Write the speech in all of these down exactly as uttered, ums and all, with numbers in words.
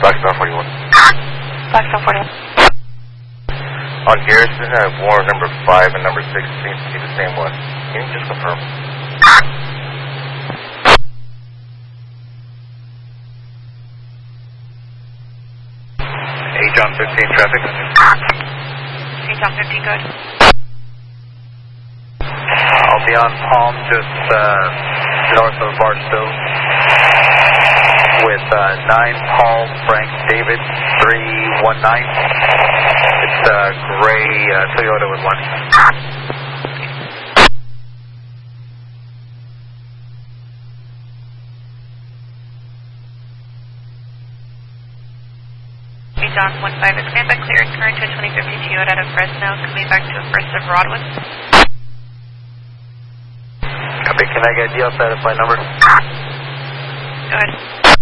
Blackstone forty-one. Blackstone forty-one. On Garrison, I have warrant number five and number six seems to be the same one. Can you just confirm? eight John fifteen traffic. eight John fifteen, good. I'll be on Palm, just uh, north of Barstow, with uh, nine Paul Frank David three one nine. It's a uh, gray uh, Toyota with one. eight John one five, expand by clear and current to a twenty fifty Toyota out of Fresno, coming back to a first of Rodwin. Copy, can I get a deal satisfied number? Go ahead.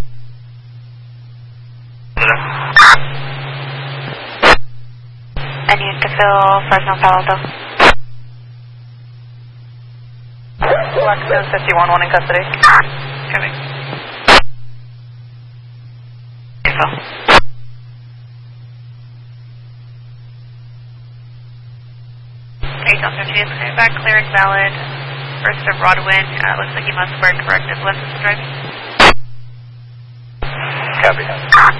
I need to fill Fresno Palo Alto. Blackstone fifty-one, one in custody. Coming. Fill. eight John fifteen is coming back, clear and valid. First of Rodwin, uh, looks like you must wear corrective lenses driving. Copy.